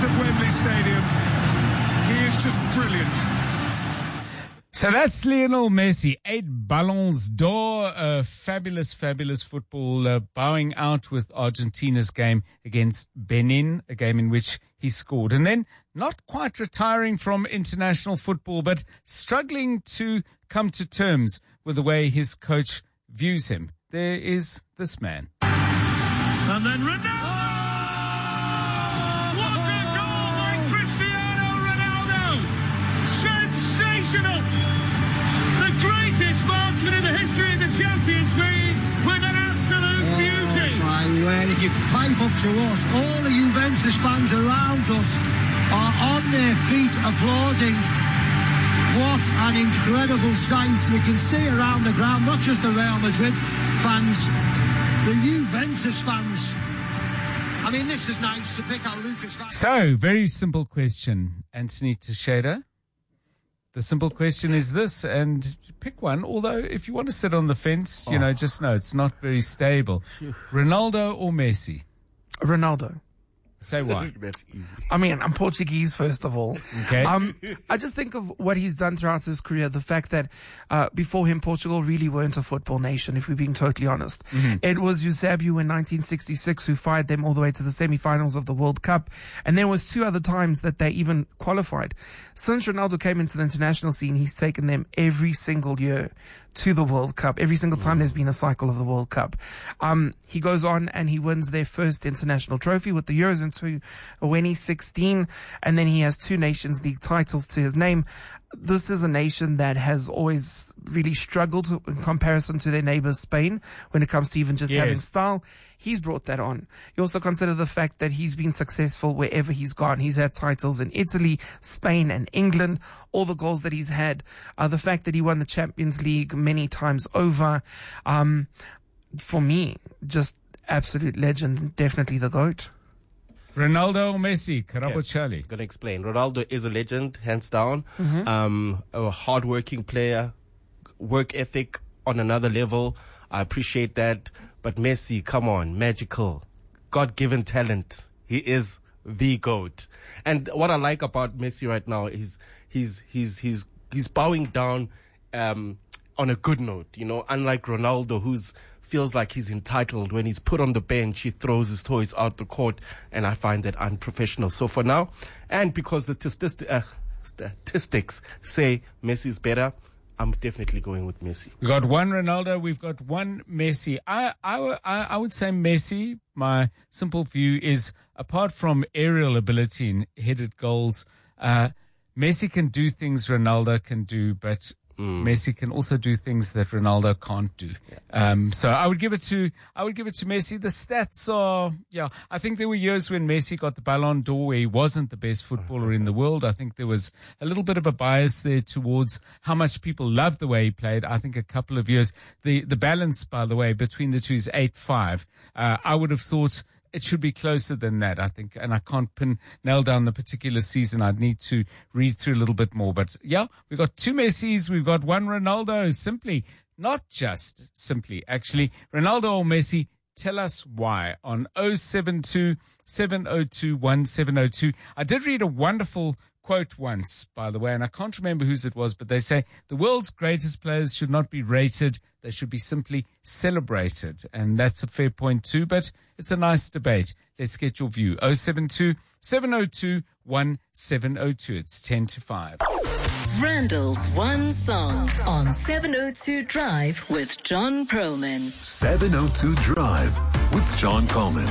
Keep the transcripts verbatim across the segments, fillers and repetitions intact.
at Wembley Stadium. He is just brilliant. So that's Lionel Messi, eight Ballons d'Or, uh, fabulous, fabulous football, uh, bowing out with Argentina's game against Benin, a game in which he scored. And then not quite retiring from international football, but struggling to come to terms with the way his coach views him. There is this man. And then Ronaldo! What a goal by Cristiano Ronaldo! Sensational! The greatest marksman in the history of the Champions League with an absolute oh, beauty! My word, if you pipe up to us, all the Juventus fans around us are on their feet applauding. What an incredible sight. We can see around the ground, not just the Real Madrid fans, the Juventus fans. I mean, this is nice to pick out Lucas. So, very simple question, Anthony Teixeira. The simple question is this, and pick one, although if you want to sit on the fence, you oh. know, just know it's not very stable. Ronaldo or Messi? Ronaldo. Say why? That's easy. I mean, I'm Portuguese, first of all. Okay. Um, I just think of what he's done throughout his career, the fact that uh, before him, Portugal really weren't a football nation, if we're being totally honest. Mm-hmm. It was Eusebio in nineteen sixty-six who fired them all the way to the semi-finals of the World Cup. And there was two other times that they even qualified. Since Ronaldo came into the international scene, he's taken them every single year to the World Cup. Every single time there's been a cycle of the World Cup. Um, he goes on and he wins their first international trophy with the Euros in twenty sixteen, and then he has two Nations League titles to his name. This is a nation that has always really struggled in comparison to their neighbors, Spain, when it comes to even just yes. having style. He's brought that on. You also consider the fact that he's been successful wherever he's gone. He's had titles in Italy, Spain, and England. All the goals that he's had, uh, the fact that he won the Champions League many times over. Um, for me, just absolute legend, definitely the GOAT. Ronaldo or Messi? Karabo Okay. Charlie. I'm going to explain. Ronaldo is a legend, hands down. Mm-hmm. Um, a hard-working player, work ethic on another level. I appreciate that. But Messi, come on, magical, God-given talent. He is the GOAT. And what I like about Messi right now is he's he's he's he's bowing down um, on a good note. You know, unlike Ronaldo, who's feels like he's entitled. When he's put on the bench, he throws his toys out the court, and I find that unprofessional. So for now, and because the statistics, uh, statistics say Messi's better, I'm definitely going with Messi. We've got one Ronaldo, we've got one Messi. I, I, I, I would say Messi, my simple view is, apart from aerial ability in headed goals, uh, Messi can do things Ronaldo can do, but Mm. Messi can also do things that Ronaldo can't do. Yeah. Um, so I would give it to, I would give it to Messi. The stats are, yeah, I think there were years when Messi got the Ballon d'Or where he wasn't the best footballer in the world. I think there was a little bit of a bias there towards how much people loved the way he played. I think a couple of years, the, the balance, by the way, between the two is eight five. Uh, I would have thought it should be closer than that, I think. And I can't pin, nail down the particular season. I'd need to read through a little bit more. But yeah, we've got two Messis. We've got one Ronaldo. Simply, not just simply, actually. Ronaldo or Messi, tell us why on oh seven two, seven oh two, one seven oh two. I did read a wonderful quote once, by the way, and I can't remember whose it was, but they say the world's greatest players should not be rated. They should be simply celebrated. And that's a fair point too, but it's a nice debate. Let's get your view. oh seven two, seven oh two, one seven oh two. It's ten to five. Randall's One Song on seven oh two Drive with John Perlman. seven oh two Drive with John Perlman.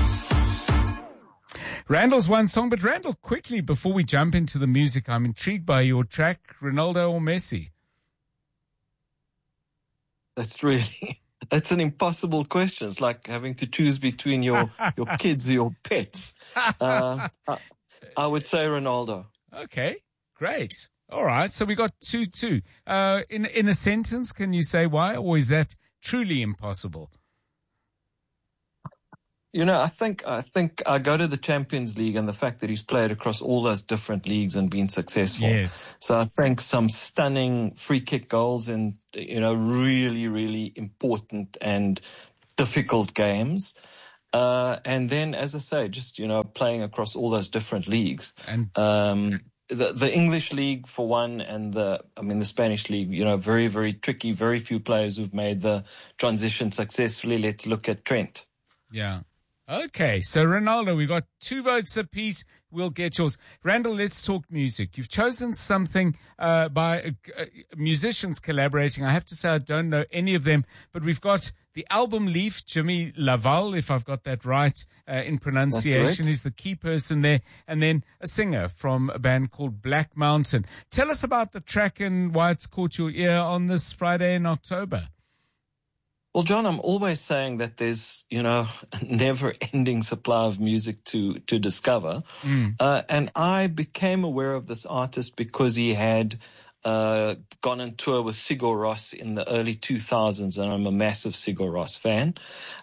Randall's One Song, but Randall, quickly, before we jump into the music, I'm intrigued by your track, Ronaldo or Messi? That's really, that's an impossible question. It's like having to choose between your, your kids or your pets. Uh, I, I would say Ronaldo. Okay, great. All right, so we got two two. Uh, in, in a sentence, can you say why, or is that truly impossible? You know, I think I think I go to the Champions League and the fact that he's played across all those different leagues and been successful. Yes. So I think some stunning free kick goals in, you know, really, really important and difficult games. Uh, and then, as I say, just, you know, playing across all those different leagues. And um, the, the English league, for one, and the, I mean, the Spanish league, you know, very, very tricky. Very few players who've made the transition successfully. Let's look at Trent. Yeah. Okay, so Ronaldo, we got two votes apiece. We'll get yours. Randall, let's talk music. You've chosen something uh, by uh, uh, musicians collaborating. I have to say I don't know any of them, but we've got the album leaf, Jimmy Laval, if I've got that right uh, in pronunciation, is the key person there, and then a singer from a band called Black Mountain. Tell us about the track and why it's caught your ear on this Friday in October. Well, John, I'm always saying that there's, you know, a never-ending supply of music to to discover. Mm. Uh, and I became aware of this artist because he had uh, gone on tour with Sigur Rós in the early two thousands, and I'm a massive Sigur Rós fan.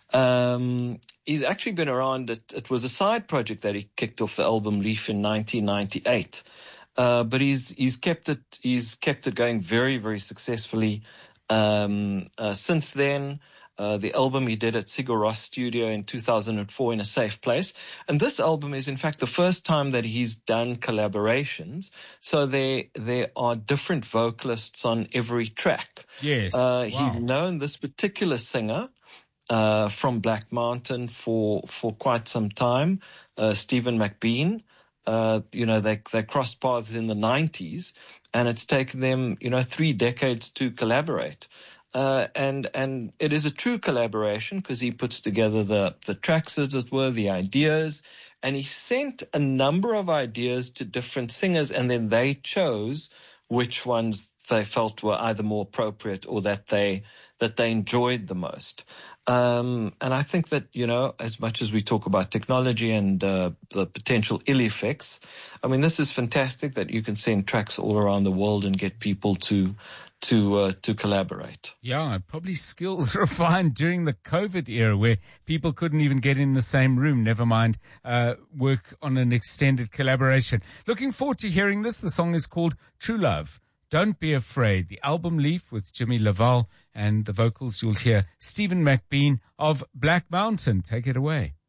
Um, he's actually been around. It, it was a side project that he kicked off the album Leaf in nineteen ninety-eight. Uh, but he's he's kept it he's kept it going very, very successfully. Um, uh, since then, uh, the album he did at Sigur Rós Studio in two thousand four, In a Safe Place. And this album is, in fact, the first time that he's done collaborations. So there, there are different vocalists on every track. Yes. Uh, Wow. He's known this particular singer, uh, from Black Mountain for, for quite some time, uh, Stephen McBean. Uh, you know, they, they crossed paths in the nineties. And it's taken them, you know, three decades to collaborate. Uh, and, and it is a true collaboration because he puts together the, the tracks, as it were, the ideas, and he sent a number of ideas to different singers, and then they chose which ones they felt were either more appropriate or that they, that they enjoyed the most. Um, and I think that, you know, as much as we talk about technology and uh, the potential ill effects, I mean, this is fantastic that you can send tracks all around the world and get people to to uh, to collaborate. Yeah, probably skills refined during the COVID era where people couldn't even get in the same room, never mind uh, work on an extended collaboration. Looking forward to hearing this. The song is called True Love. Don't Be Afraid, the album Leaf with Jimmy Laval, and the vocals you'll hear Stephen McBean of Black Mountain. Take it away.